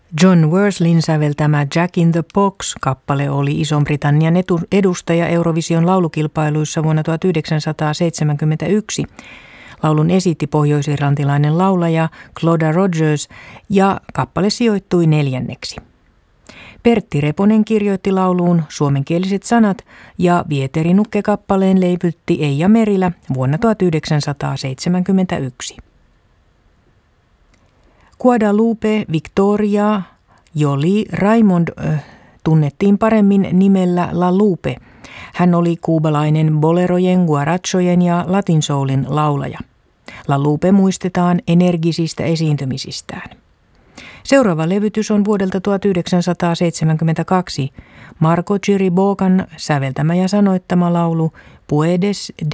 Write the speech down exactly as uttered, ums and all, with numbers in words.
John Worsleyn säveltämä Jack in the Box-kappale oli Ison-Britannian edustaja Eurovision laulukilpailuissa vuonna tuhatyhdeksänsataaseitsemänkymmentäyksi. Laulun esitti pohjois-irlantilainen laulaja Clodagh Rogers ja kappale sijoittui neljänneksi. Pertti Reponen kirjoitti lauluun suomenkieliset sanat ja Vieteri Nukke-kappaleen leivytti Eija Merilä vuonna tuhatyhdeksänsataaseitsemänkymmentäyksi. Guadalupe Victoria Jolie Raymond äh, tunnettiin paremmin nimellä La Lupe. Hän oli kuubalainen bolerojen, guarachojen ja latinsoulin laulaja. La Lupe muistetaan energisistä esiintymisistään. Seuraava levytys on vuodelta tuhatyhdeksänsataaseitsemänkymmentäkaksi Marco Chiribogan säveltämä ja sanoittama laulu Puedes